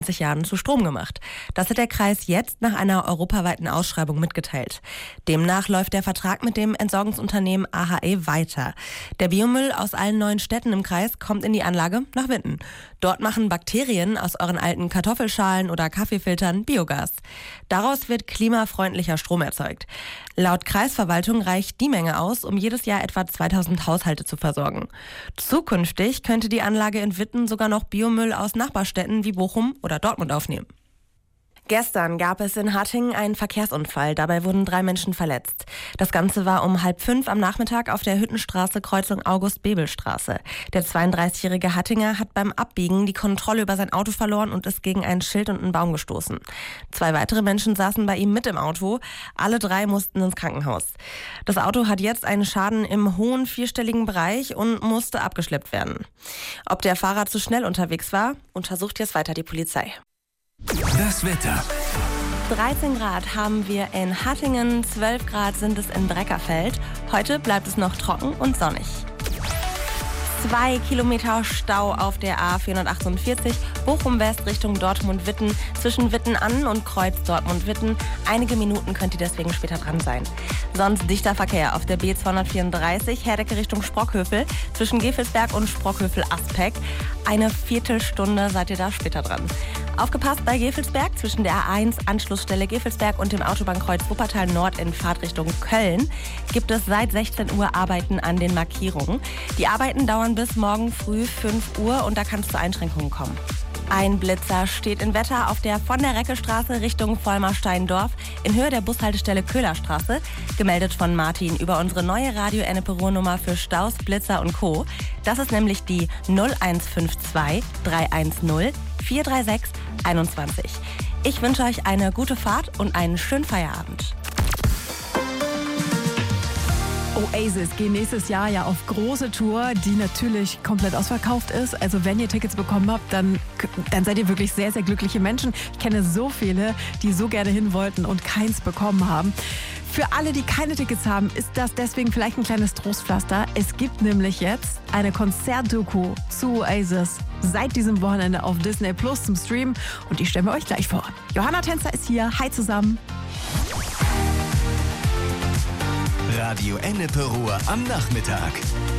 Jahren zu Strom gemacht. Das hat der Kreis jetzt nach einer europaweiten Ausschreibung mitgeteilt. Demnach läuft der Vertrag mit dem Entsorgungsunternehmen AHE weiter. Der Biomüll aus allen 9 Städten im Kreis kommt in die Anlage nach Witten. Dort machen Bakterien aus euren alten Kartoffelschalen oder Kaffeefiltern Biogas. Daraus wird klimafreundlicher Strom erzeugt. Laut Kreisverwaltung reicht die Menge aus, um jedes Jahr etwa 2000 Haushalte zu versorgen. Zukünftig könnte die Anlage in Witten sogar noch Biomüll aus Nachbarstädten wie Bochum oder Dortmund aufnehmen. Gestern gab es in Hattingen einen Verkehrsunfall. Dabei wurden 3 Menschen verletzt. Das Ganze war um 4:30 am Nachmittag auf der Hüttenstraße Kreuzung August-Bebel-Straße. Der 32-jährige Hattinger hat beim Abbiegen die Kontrolle über sein Auto verloren und ist gegen ein Schild und einen Baum gestoßen. 2 weitere Menschen saßen bei ihm mit im Auto. Alle 3 mussten ins Krankenhaus. Das Auto hat jetzt einen Schaden im hohen 4-stelligen Bereich und musste abgeschleppt werden. Ob der Fahrer zu schnell unterwegs war, untersucht jetzt weiter die Polizei. Das Wetter. 13 Grad haben wir in Hattingen, 12 Grad sind es in Breckerfeld. Heute bleibt es noch trocken und sonnig. 2 Kilometer Stau auf der A448 Bochum West Richtung Dortmund-Witten, zwischen Witten-Annen und Kreuz Dortmund-Witten. Einige Minuten könnt ihr deswegen später dran sein. Sonst dichter Verkehr auf der B234 Herdecke Richtung Sprockhövel, zwischen Gevelsberg und Sprockhövel-Aspeck. Eine Viertelstunde seid ihr da später dran. Aufgepasst bei Gevelsberg, zwischen der A1 Anschlussstelle Gevelsberg und dem Autobahnkreuz Wuppertal Nord in Fahrtrichtung Köln gibt es seit 16 Uhr Arbeiten an den Markierungen. Die Arbeiten dauern bis morgen früh 5 Uhr und da kann es zu Einschränkungen kommen. Ein Blitzer steht in Wetter auf der von der Reckestraße Richtung Vollmersteindorf in Höhe der Bushaltestelle Köhlerstraße. Gemeldet von Martin über unsere neue Radio Ennepe-Ruhr-Nummer für Staus, Blitzer und Co. Das ist nämlich die 0152 310 436 21. Ich wünsche euch eine gute Fahrt und einen schönen Feierabend. Oasis gehen nächstes Jahr ja auf große Tour, die natürlich komplett ausverkauft ist. Also wenn ihr Tickets bekommen habt, dann seid ihr wirklich sehr, sehr glückliche Menschen. Ich kenne so viele, die so gerne hin wollten und keins bekommen haben. Für alle, die keine Tickets haben, ist das deswegen vielleicht ein kleines Trostpflaster. Es gibt nämlich jetzt eine Konzertdoku zu Oasis seit diesem Wochenende auf Disney Plus zum Stream und die stellen wir euch gleich vor. Johanna Tänzer ist hier. Hi zusammen. Radio Ennepe-Ruhr am Nachmittag.